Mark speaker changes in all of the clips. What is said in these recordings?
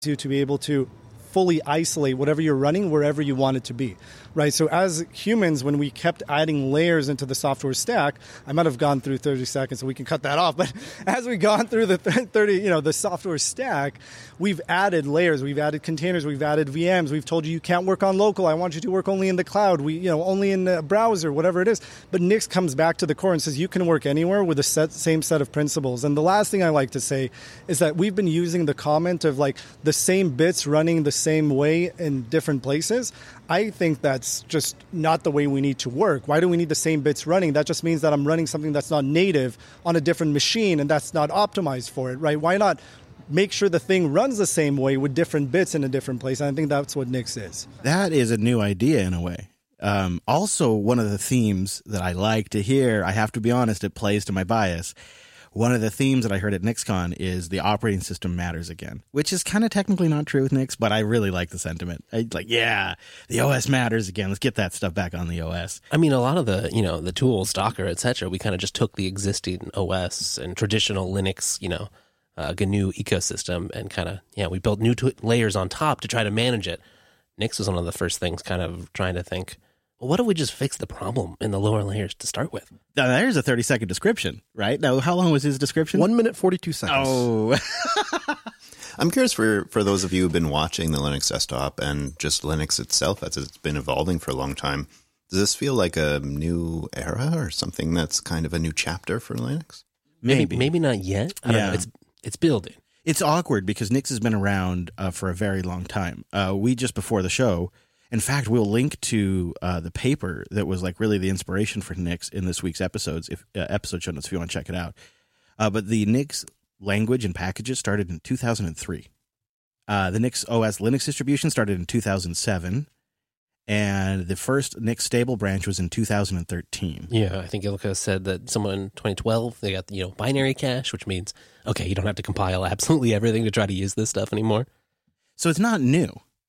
Speaker 1: to be able to fully isolate whatever you're running wherever you want it to be, right? So as humans, when we kept adding layers into the software stack, I might have gone through 30 seconds, so we can cut that off. But as we've gone through the the software stack, we've added layers, we've added containers, we've added VMs. We've told you can't work on local. I want you to work only in the cloud. Only in the browser, whatever it is. But Nix comes back to the core and says you can work anywhere with the same set of principles. And the last thing I like to say is that we've been using the comment of like the same bits running the same way in different places. I think that's just not the way we need to work. Why do we need the same bits running? That just means that I'm running something that's not native on a different machine and that's not optimized for it, right? Why not make sure the thing runs the same way with different bits in a different place? And I think that's what Nix is.
Speaker 2: That is a new idea in a way. Also, one of the themes that I like to hear, I have to be honest, it plays to my bias. One of the themes that I heard at NixCon is the operating system matters again, which is kind of technically not true with Nix, but I really like the sentiment. The OS matters again. Let's get that stuff back on the OS.
Speaker 3: I mean, a lot of the tools, Docker, etc., we kind of just took the existing OS and traditional Linux, GNU ecosystem and kind of, we built new layers on top to try to manage it. Nix was one of the first things kind of trying to think, well, what if we just fix the problem in the lower layers to start with?
Speaker 2: Now, there's a 30-second description, right? Now, how long was his description?
Speaker 4: 1 minute, 42 seconds.
Speaker 2: Oh.
Speaker 5: I'm curious for those of you who've been watching the Linux desktop and just Linux itself as it's been evolving for a long time, does this feel like a new era or something that's kind of a new chapter for Linux?
Speaker 3: Maybe not yet. I don't know. It's building.
Speaker 2: It's awkward because Nix has been around for a very long time. We just before the show, in fact, we'll link to the paper that was like really the inspiration for Nix in this week's episode show notes if you want to check it out. But the Nix language and packages started in 2003. The Nix OS Linux distribution started in 2007. And the first Nix stable branch was in 2013.
Speaker 3: Yeah, I think Ilka said that someone in 2012, they got binary cache, which means, okay, you don't have to compile absolutely everything to try to use this stuff anymore.
Speaker 2: So it's not new.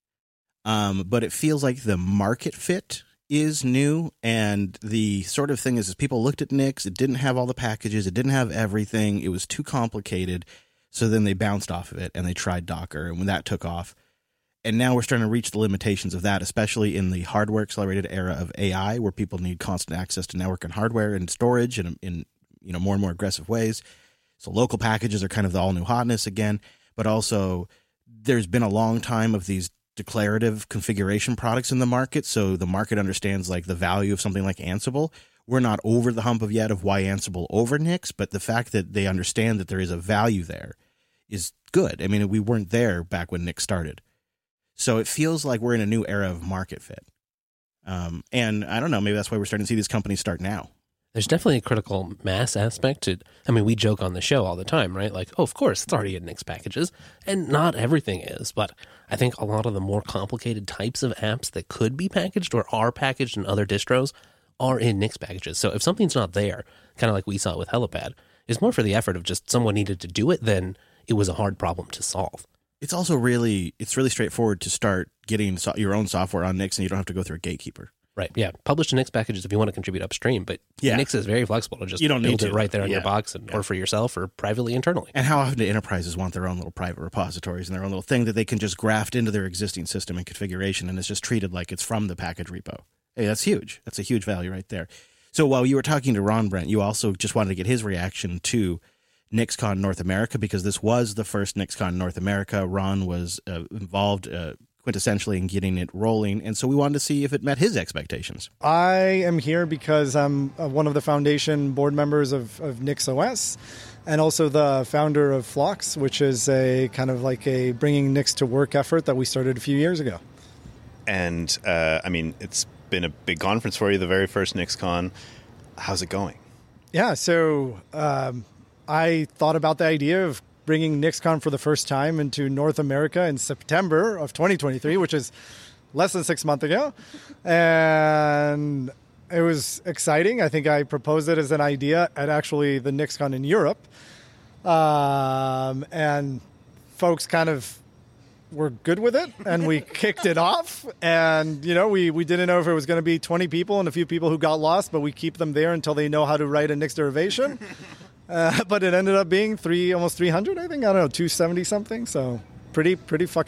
Speaker 2: But it feels like the market fit is new, and the sort of thing is people looked at Nix, it didn't have all the packages, it didn't have everything, it was too complicated, so then they bounced off of it, and they tried Docker, and when that took off, and now we're starting to reach the limitations of that, especially in the hardware-accelerated era of AI, where people need constant access to network and hardware and storage in more and more aggressive ways. So local packages are kind of the all-new hotness again, but also there's been a long time of these declarative configuration products in the market, so the market understands like the value of something like Ansible. We're not over the hump of yet of why Ansible over Nix, but the fact that they understand that there is a value there is good. I mean, we weren't there back when Nix started. So it feels like we're in a new era of market fit. And I don't know, maybe that's why we're starting to see these companies start now.
Speaker 3: There's definitely a critical mass aspect to, we joke on the show all the time, right? Like, oh, of course, it's already in Nix packages. And not everything is, but I think a lot of the more complicated types of apps that could be packaged or are packaged in other distros are in Nix packages. So if something's not there, kind of like we saw with Helipad, it's more for the effort of just someone needed to do it than it was a hard problem to solve.
Speaker 2: It's also really straightforward to start getting your own software on Nix, and you don't have to go through a gatekeeper.
Speaker 3: Right, yeah. Publish to Nix packages if you want to contribute upstream, but Nix is very flexible to just build it right there on your box or for yourself or privately internally.
Speaker 2: And how often do enterprises want their own little private repositories and their own little thing that they can just graft into their existing system and configuration, and it's just treated like it's from the package repo? Hey, that's huge. That's a huge value right there. So while you were talking to Ron Brent, you also just wanted to get his reaction to NixCon North America, because this was the first NixCon North America. Ron was involved quintessentially in getting it rolling, and so we wanted to see if it met his expectations.
Speaker 1: I am here because I'm one of the foundation board members of NixOS, and also the founder of Phlox, which is a kind of like a bringing Nix to work effort that we started a few years ago.
Speaker 5: And it's been a big conference for you, the very first NixCon. How's it going?
Speaker 1: Yeah, so I thought about the idea of bringing NixCon for the first time into North America in September of 2023, which is less than 6 months ago. And it was exciting. I think I proposed it as an idea at actually the NixCon in Europe. And folks kind of were good with it, and we kicked it off. And, we didn't know if it was going to be 20 people and a few people who got lost, but we keep them there until they know how to write a Nix derivation. But it ended up being almost 300, I think. I don't know, 270 something. So pretty fucking